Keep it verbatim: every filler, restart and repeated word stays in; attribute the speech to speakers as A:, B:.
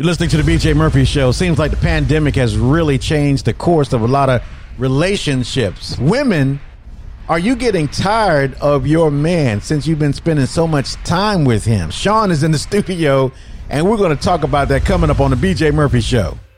A: You're listening to the B J Murphy Show. Seems like the pandemic has really changed the course of a lot of relationships. Women, are you getting tired of your man since you've been spending so much time with him? Sean is in the studio, and we're going to talk about that coming up on the B J Murphy Show.